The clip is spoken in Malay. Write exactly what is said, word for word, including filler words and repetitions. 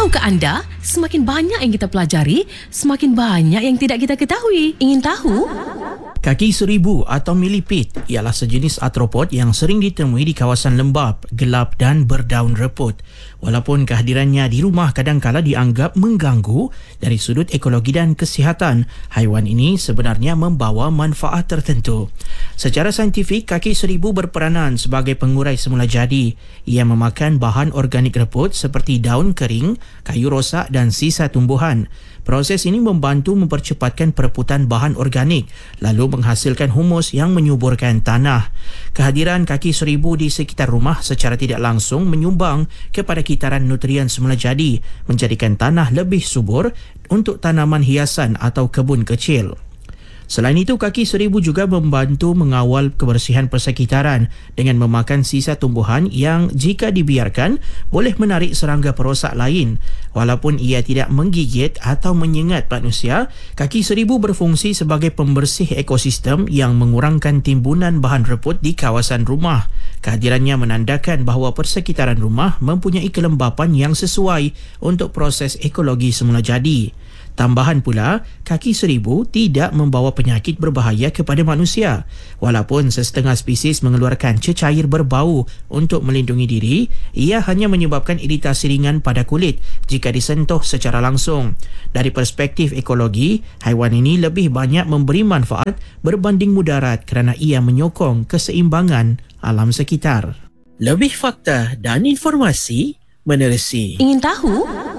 Tahukah anda, semakin banyak yang kita pelajari, semakin banyak yang tidak kita ketahui. Ingin tahu? Kaki seribu atau millipede ialah sejenis arthropod yang sering ditemui di kawasan lembap, gelap dan berdaun reput. Walaupun kehadirannya di rumah kadang-kala dianggap mengganggu dari sudut ekologi dan kesihatan, haiwan ini sebenarnya membawa manfaat tertentu. Secara saintifik, kaki seribu berperanan sebagai pengurai semula jadi. Ia memakan bahan organik reput seperti daun kering, kayu rosak dan sisa tumbuhan. Proses ini membantu mempercepatkan pereputan bahan organik lalu menghasilkan humus yang menyuburkan tanah. Kehadiran kaki seribu di sekitar rumah secara tidak langsung menyumbang kepada kitaran nutrien semula jadi, menjadikan tanah lebih subur untuk tanaman hiasan atau kebun kecil. Selain itu, kaki seribu juga membantu mengawal kebersihan persekitaran dengan memakan sisa tumbuhan yang jika dibiarkan boleh menarik serangga perosak lain. Walaupun ia tidak menggigit atau menyengat manusia, kaki seribu berfungsi sebagai pembersih ekosistem yang mengurangkan timbunan bahan reput di kawasan rumah. Kehadirannya menandakan bahawa persekitaran rumah mempunyai kelembapan yang sesuai untuk proses ekologi semula jadi. Tambahan pula, kaki seribu tidak membawa penyakit berbahaya kepada manusia. Walaupun sesetengah spesies mengeluarkan cecair berbau untuk melindungi diri, ia hanya menyebabkan iritasi ringan pada kulit jika disentuh secara langsung. Dari perspektif ekologi, haiwan ini lebih banyak memberi manfaat berbanding mudarat kerana ia menyokong keseimbangan alam sekitar. Lebih fakta dan informasi menerusi. Ingin tahu?